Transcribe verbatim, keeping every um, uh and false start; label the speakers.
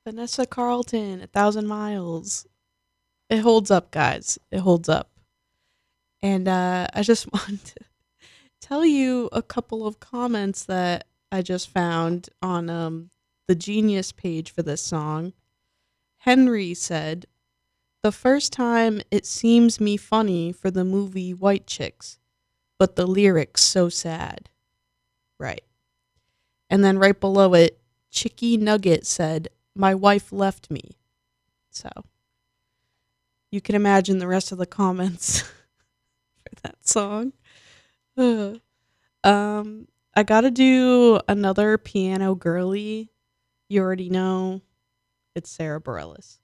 Speaker 1: Vanessa Carlton, A Thousand Miles. It holds up, guys. It holds up. And uh, I just want to tell you a couple of comments that I just found on um, the Genius page for this song. Henry said, "The first time it seems me funny for the movie White Chicks, but the lyrics so sad." Right. And then right below it, Chicky Nugget said, "My wife left me." So you can imagine the rest of the comments for that song. Ugh. um, I gotta do another piano girly. You already know it's Sarah Bareilles.